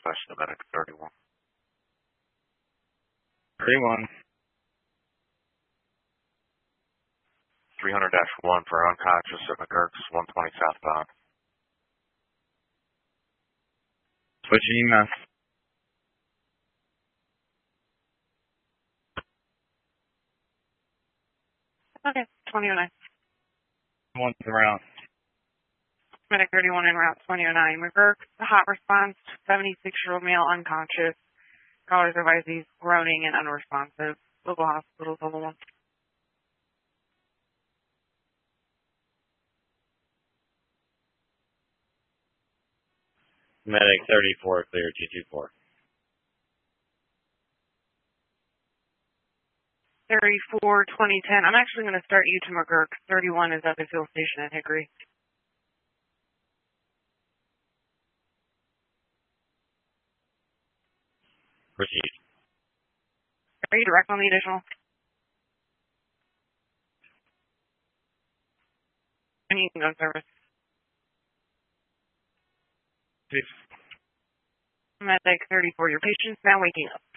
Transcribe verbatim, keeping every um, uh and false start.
dispatch to medic thirty-one. thirty-one. three hundred dash one for unconscious at McGurk's, one twenty southbound. Switching E M S. Okay, twenty oh nine. One's around. Medic thirty-one en route, twenty oh nine. McGurk, the hot response, seventy-six-year-old male unconscious. Callers advise he's groaning and unresponsive. Local hospital, level one. Medic thirty-four, clear two two four. thirty-four, twenty ten. I'm actually going to start you to McGurk. thirty-one is at the field station at Hickory. Proceed. Are you direct on the additional? I need no service. Six. Medic thirty-four, your patient's now waking up.